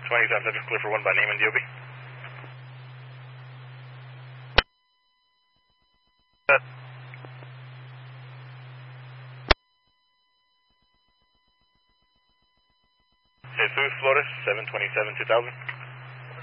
27 subject clear for 1 by name and DOB. Set. Jesus Flores, 727-2000.